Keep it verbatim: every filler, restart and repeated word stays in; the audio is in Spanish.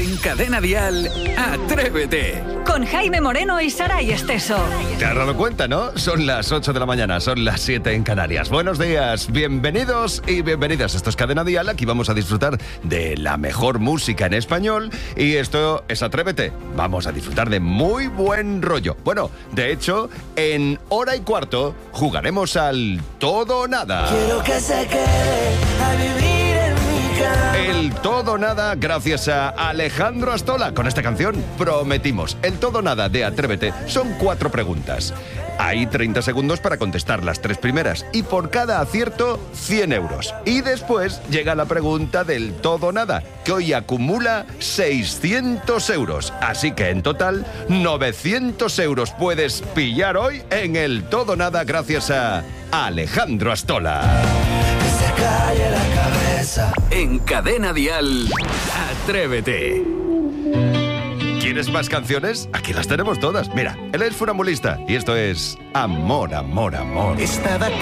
En Cadena Dial, Atrévete. Con Jaime Moreno y Saray Esteso. ¿Te has dado cuenta, no? Son las ocho de la mañana, son las siete en Canarias. Buenos días, bienvenidos y bienvenidas. Esto es Cadena Dial, aquí vamos a disfrutar de la mejor música en español. Y esto es Atrévete. Vamos a disfrutar de muy buen rollo. Bueno, de hecho, en hora y cuarto jugaremos al todo o nada. Quiero que se quede a vivir en mi cama. El todo o nada gracias a Alejandro Astola. Con esta canción prometimos. El todo o nada de Atrévete son cuatro preguntas. Hay treinta segundos para contestar las tres primeras y por cada acierto cien euros. Y después llega la pregunta del todo o nada, que hoy acumula seiscientos euros. Así que en total novecientos euros puedes pillar hoy en el todo o nada gracias a Alejandro Astola. Que se calle la cabeza. En Cadena Dial, Atrévete. ¿Quieres más canciones? Aquí las tenemos todas. Mira, él es funambulista y esto es Amor, Amor, Amor. Estaba